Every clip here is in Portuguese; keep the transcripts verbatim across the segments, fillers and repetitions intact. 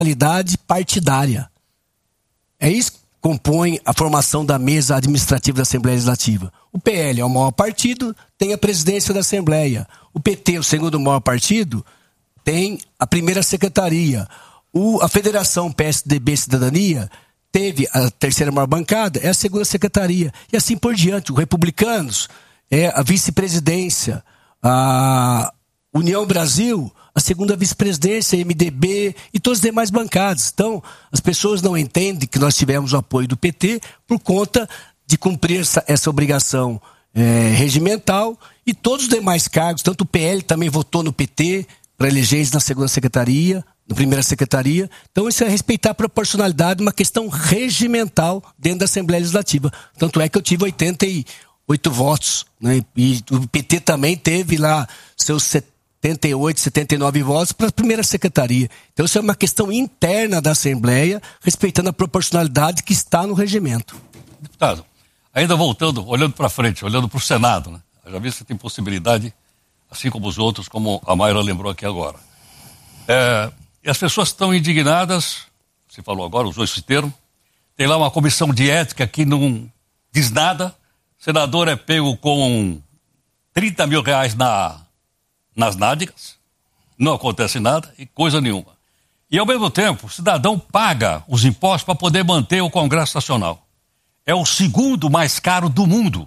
proporcionalidade partidária. É isso que compõe a formação da mesa administrativa da Assembleia Legislativa. O P L é o maior partido, tem a presidência da Assembleia. O P T, o segundo maior partido, tem a primeira secretaria. O, a Federação P S D B Cidadania teve a terceira maior bancada, é a segunda secretaria. E assim por diante. Os republicanos é a vice-presidência. A União Brasil, a segunda vice-presidência, M D B e todas as demais bancadas. Então, as pessoas não entendem que nós tivemos o apoio do P T por conta de cumprir essa, essa obrigação é, regimental e todos os demais cargos, tanto o P L também votou no P T para eleger eles na segunda secretaria, na primeira secretaria. Então, isso é respeitar a proporcionalidade, uma questão regimental dentro da Assembleia Legislativa. Tanto é que eu tive oitenta e oito votos, né? E o P T também teve lá seus setenta e oito, setenta e nove votos para a primeira secretaria. Então, isso é uma questão interna da Assembleia, respeitando a proporcionalidade que está no regimento. Deputado, ainda voltando, olhando para frente, olhando para o Senado, né? Já vi que você tem possibilidade, assim como os outros, como a Mayra lembrou aqui agora. É, e as pessoas estão indignadas, você falou agora, usou esse termo, tem lá uma comissão de ética que não diz nada, o senador é pego com trinta mil reais na, nas nádegas, não acontece nada e coisa nenhuma. E ao mesmo tempo, o cidadão paga os impostos para poder manter o Congresso Nacional. É o segundo mais caro do mundo.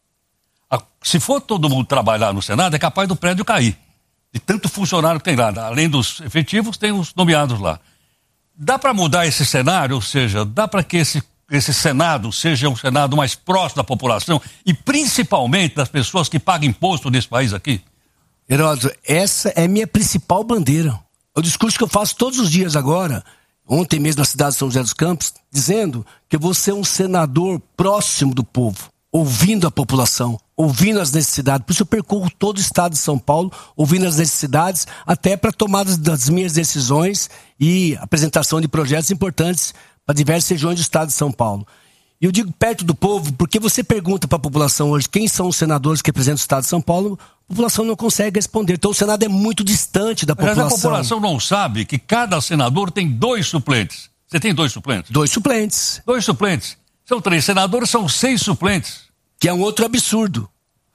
Se for todo mundo trabalhar no Senado, é capaz do prédio cair. De tanto funcionário que tem lá. Além dos efetivos, tem os nomeados lá. Dá para mudar esse cenário? Ou seja, dá para que esse, esse Senado seja um Senado mais próximo da população e principalmente das pessoas que pagam imposto nesse país aqui? Heródoto, essa é minha principal bandeira. É o discurso que eu faço todos os dias agora, ontem mesmo na cidade de São José dos Campos, dizendo que eu vou ser um senador próximo do povo, ouvindo a população, ouvindo as necessidades. Por isso eu percorro todo o estado de São Paulo, ouvindo as necessidades, até para tomada das minhas decisões e apresentação de projetos importantes para diversas regiões do estado de São Paulo. E eu digo perto do povo, porque você pergunta para a população hoje quem são os senadores que representam o estado de São Paulo, a população não consegue responder. Então o Senado é muito distante da população. Mas a população não sabe que cada senador tem dois suplentes. Você tem dois suplentes? Dois suplentes. Dois suplentes. São três senadores, são seis suplentes. Que é um outro absurdo.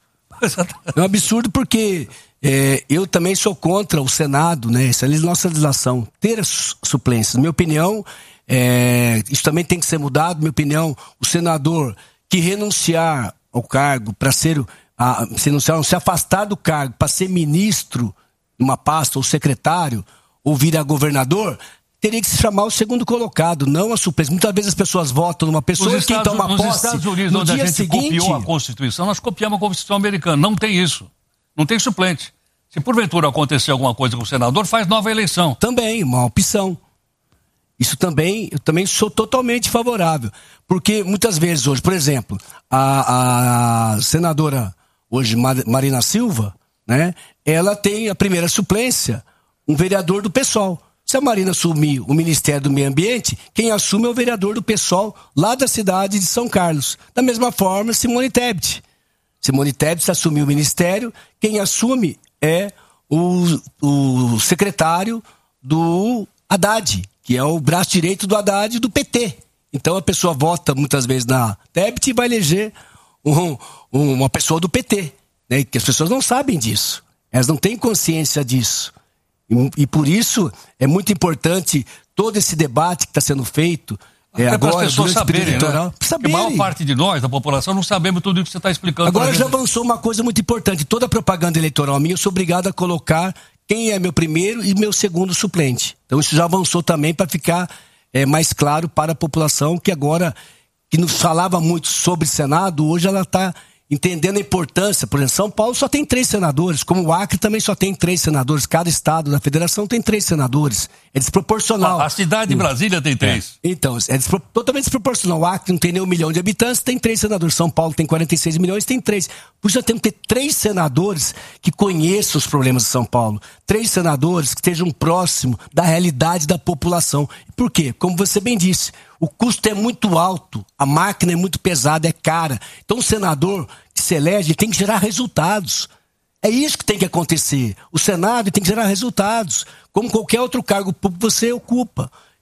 É um absurdo porque é, eu também sou contra o Senado, né? Essa é a nossa legislação, ter suplências. Na minha opinião, é, isso também tem que ser mudado. Na minha opinião, o senador que renunciar ao cargo para ser, a, se, renunciar, se afastar do cargo para ser ministro numa pasta ou secretário ou virar governador, teria que se chamar o segundo colocado, não a suplência. Muitas vezes as pessoas votam numa pessoa e quem toma posse... Nos Estados Unidos, no onde dia a gente seguinte, copiou a Constituição, nós copiamos a Constituição americana. Não tem isso. Não tem suplente. Se porventura acontecer alguma coisa com o senador, faz nova eleição. Também, uma opção. Isso também, eu também sou totalmente favorável. Porque muitas vezes hoje, por exemplo, a, a senadora hoje, Marina Silva, né, ela tem a primeira suplência, um vereador do PSOL. Se a Marina assumir o Ministério do Meio Ambiente, quem assume é o vereador do PSOL lá da cidade de São Carlos. Da mesma forma, Simone Tebet. Simone Tebet assumiu o Ministério, quem assume é o, o secretário do Haddad, que é o braço direito do Haddad e do P T. Então a pessoa vota muitas vezes na Tebet e vai eleger um, um, uma pessoa do P T. Né? Que as pessoas não sabem disso. Elas não têm consciência disso. E, e por isso é muito importante todo esse debate que está sendo feito é, agora, para as pessoas saberem, eleitoral, né? Saberem. A maior parte de nós, da população, não sabemos tudo o que você está explicando. Agora já avançou uma coisa muito importante. Toda a propaganda eleitoral minha, eu sou obrigado a colocar quem é meu primeiro e meu segundo suplente. Então isso já avançou também para ficar é, mais claro para a população que agora, que nos falava muito sobre Senado, hoje ela está entendendo a importância. Por exemplo, São Paulo só tem três senadores, como o Acre também só tem três senadores, cada estado da federação tem três senadores. É desproporcional. A, a cidade de Brasília tem três. É. Então, é despro, totalmente desproporcional. O Acre não tem nem um milhão de habitantes, tem três senadores. São Paulo tem quarenta e seis milhões, tem três. Por isso nós temos que ter três senadores que conheçam os problemas de São Paulo. Três senadores que estejam próximos da realidade da população. Por quê? Como você bem disse, o custo é muito alto, a máquina é muito pesada, é cara. Então o senador que se elege tem que gerar resultados. É isso que tem que acontecer. O Senado tem que gerar resultados, como qualquer outro cargo público que você ocupa.